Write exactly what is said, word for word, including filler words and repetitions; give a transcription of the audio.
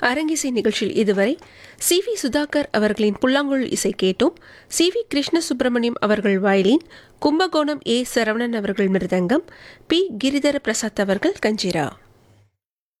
அரங்கிசை நிகழ்ச்சியில் இதுவரை சி வி சுதாகர் அவர்களின் புல்லாங்குழல் இசை கேட்டோம். சி வி கிருஷ்ண சுப்பிரமணியம் அவர்கள் வயலின், கும்பகோணம் ஏ சரவணன் அவர்கள் மிருதங்கம், பி கிரிதர பிரசாத் அவர்கள் கஞ்சிரா.